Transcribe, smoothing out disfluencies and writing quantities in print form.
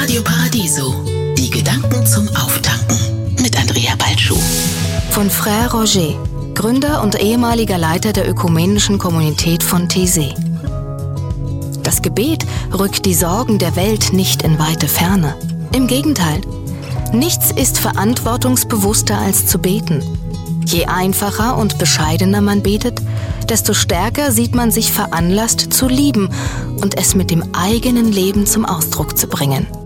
Radio Paradiso. Die Gedanken zum Auftanken mit Andrea Balschuh. Von Frère Roger, Gründer und ehemaliger Leiter der ökumenischen Kommunität von Taizé. Das Gebet rückt die Sorgen der Welt nicht in weite Ferne. Im Gegenteil. Nichts ist verantwortungsbewusster als zu beten. Je einfacher und bescheidener man betet, desto stärker sieht man sich veranlasst zu lieben und es mit dem eigenen Leben zum Ausdruck zu bringen.